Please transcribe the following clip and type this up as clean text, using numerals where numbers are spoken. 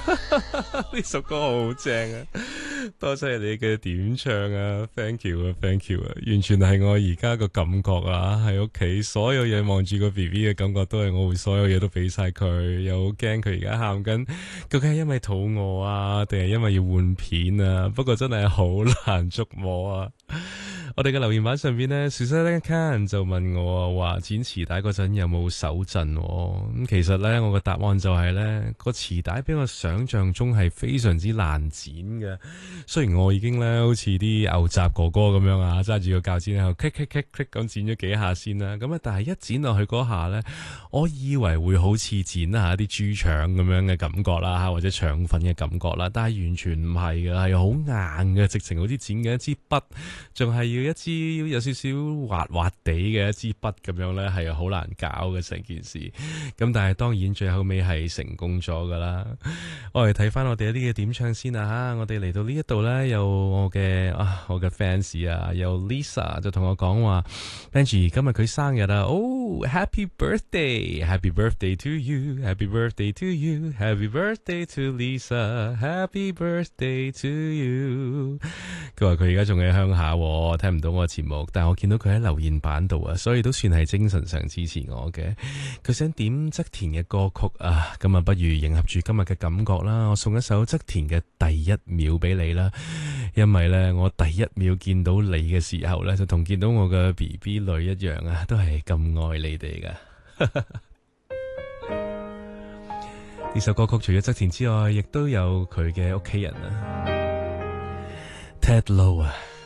呢首歌好正啊！多謝你嘅點唱啊，thank you 啊，thank you 啊，完全係我而家個感覺啊！喺屋企所有嘢望住個 BB 嘅感覺都係我會所有嘢都俾晒佢，又好驚佢而家喊緊，究竟係因為肚餓啊，定係因為要換片啊？不過真係好難捉摸啊！我哋嘅留言板上邊呢 Susan Can 就問我話剪臍帶嗰陣有冇手震？咁其實呢，我個答案就係呢個臍帶比我想象中係非常之難剪嘅。雖然我已經呢好似啲牛雜哥哥咁樣啊，揸住個鉸剪喺度 click 咁剪咗幾下先啦。咁啊，但係一剪落去嗰下呢，我以為會好似剪下啲豬腸咁樣嘅感覺啦，或者腸粉嘅感覺啦，但係完全唔係嘅，係好硬嘅，直情好似剪嘅一支筆，仲係要一支有少少滑滑地嘅一支筆咁樣呢，係好難搞嘅成件事。咁但係當然最後尾係成功咗噶啦。我哋睇翻我哋一啲嘅點唱先啊吓，我哋嚟到呢一度呢，有我嘅fans 啊，有 Lisa 就同我講話 Benji 今日佢生日啊，Happy birthday to you，Happy birthday to you，Happy birthday to Lisa，Happy birthday to you。佢話佢而家仲喺鄉下，聽唔到我嘅節目，但係我見到佢喺留言板度啊，所以都算係精神上支持我嘅。佢想點側田嘅歌曲啊，咁啊不如迎合住今日嘅感覺啦，我送一首側田嘅第一秒俾你啦，因為呢，我第一秒見到你嘅時候呢，就同見到我嘅 BB 女一樣啊，都係咁愛你哋噶。呢首歌曲除咗側田之外，亦都有佢嘅屋企人啊，Ted Lowe 啊。